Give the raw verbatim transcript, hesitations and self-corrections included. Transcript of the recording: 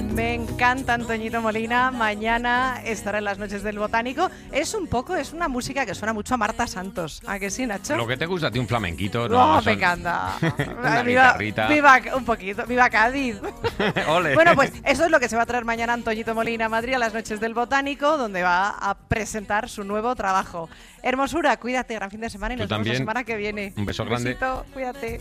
Me encanta Antoñito Molina. Mañana estará en las noches del Botánico. Es un poco, es una música que suena mucho a Marta Santos. ¿A que sí, Nacho? Lo que te gusta a ti, un flamenquito. No, No, me son... encanta. Una viva, guitarrita. viva, un poquito, viva Cádiz. Ole. Bueno, pues eso es lo que se va a traer mañana Antoñito Molina a Madrid a las noches del Botánico, donde va a presentar su nuevo trabajo. Hermosura, cuídate, gran fin de semana y Tú nos vemos la también. semana que viene. Un beso grande. Besito, cuídate.